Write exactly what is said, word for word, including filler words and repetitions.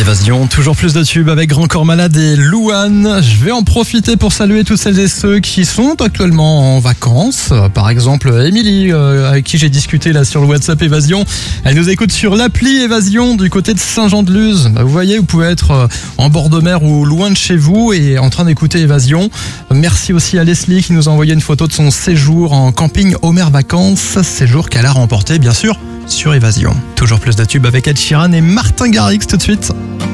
Évasion, toujours plus de tubes avec Grand Corps Malade et Louane. Je vais en profiter pour saluer toutes celles et ceux qui sont actuellement en vacances. Par exemple, Émilie, euh, avec qui j'ai discuté là sur le WhatsApp Évasion. Elle nous écoute sur l'appli Évasion du côté de Saint-Jean-de-Luz. Bah, vous voyez, vous pouvez être euh, en bord de mer ou loin de chez vous et en train d'écouter Évasion. Merci aussi à Leslie qui nous a envoyé une photo de son séjour en camping Homer Vacances. Séjour qu'elle a remporté, bien sûr, sur Évasion. Toujours plus de tubes avec Ed Sheeran et Martin Garrix tout de suite.